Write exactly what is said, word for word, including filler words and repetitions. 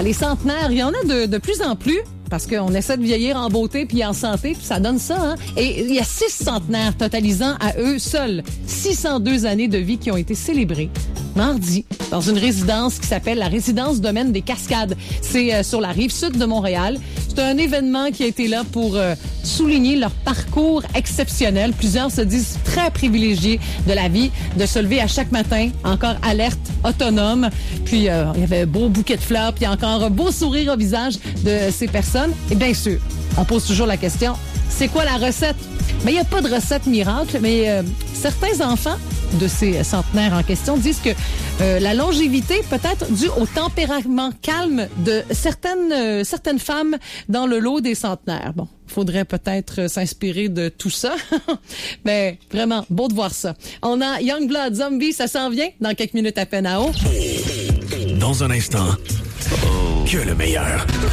les centenaires, il y en a de, de plus en plus. Parce qu'on essaie de vieillir en beauté puis en santé, puis ça donne ça, hein? Et il y a six centenaires totalisant à eux seuls six cent deux années de vie qui ont été célébrées mardi dans une résidence qui s'appelle la résidence Domaine des Cascades. C'est euh, sur la rive sud de Montréal. C'est un événement qui a été là pour euh, souligner leur parcours exceptionnel. Plusieurs se disent très privilégiés de la vie, de se lever à chaque matin, encore alerte, autonome. Puis euh, il y avait un beau bouquet de fleurs, puis encore un beau sourire au visage de ces personnes. Et bien sûr, on pose toujours la question, c'est quoi la recette? Mais il n'y a pas de recette miracle, mais euh, certains enfants de ces centenaires en question disent que euh, la longévité peut être due au tempérament calme de certaines euh, certaines femmes dans le lot des centenaires. Bon, faudrait peut-être s'inspirer de tout ça. Mais vraiment, beau de voir ça. On a Youngblood Zombie, ça s'en vient dans quelques minutes à peine à haut. Dans un instant, que le meilleur.